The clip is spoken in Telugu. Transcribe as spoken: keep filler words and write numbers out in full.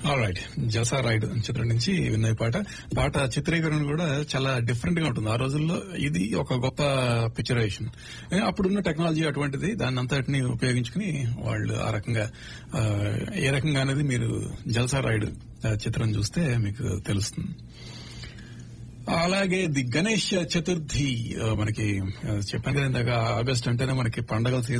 ఆల్ రైట్, జల్సా రాయుడు చిత్రం నుంచి విన్న ఈ పాట పాట చిత్రీకరణ కూడా చాలా డిఫరెంట్ గా ఉంటుంది. ఆ రోజుల్లో ఇది ఒక గొప్ప పిక్చరైజేషన్. అప్పుడున్న టెక్నాలజీ అటువంటిది, దాన్ని అంతటిని ఉపయోగించుకుని వాళ్ళు ఆ రకంగా ఆ, ఏ రకంగా అనేది మీరు జల్సా రాయుడు ఆ, చిత్రం చూస్తే మీకు తెలుస్తుంది. అలాగే ది గణేష్ చతుర్థి ఆ, మనకి ఆ, చెప్పాను కదా ఇందాక, ఆగస్ట్ అంటేనే మనకి పండగల